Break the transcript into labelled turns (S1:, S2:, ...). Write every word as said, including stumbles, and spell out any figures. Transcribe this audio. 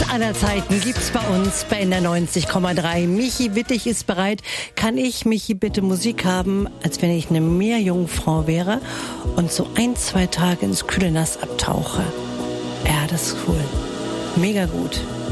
S1: aller Zeiten gibt's bei uns bei N R neunzig Komma drei. Michi Wittig ist bereit. Kann ich, Michi, bitte Musik haben, als wenn ich eine Meerjungfrau wäre und so ein, zwei Tage ins kühle Nass abtauche? Ja, das ist cool. Mega gut.